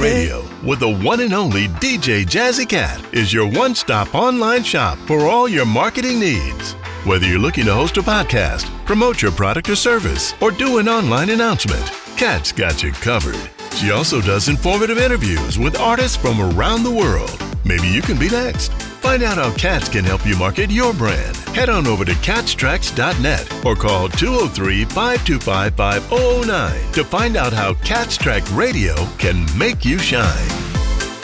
Radio with the one and only DJ Jazzy Cat is your one-stop online shop for all your marketing needs. Whether you're looking to host a podcast, promote your product or service, or do an online announcement, Kat's got you covered. She also does informative interviews with artists from around the world. Maybe you can be next. Find out how Katz can help you market your brand. Head on over to katstracks.net or call 203-525-5009 to find out how Katz Track Radio can make you shine.